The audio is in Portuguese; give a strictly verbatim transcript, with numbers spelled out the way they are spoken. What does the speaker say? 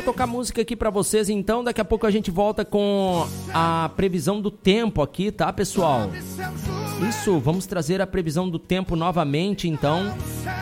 tocar música aqui pra vocês, então. Daqui a pouco a gente volta com a previsão do tempo aqui, tá, pessoal? Isso, vamos trazer a previsão do tempo novamente, então.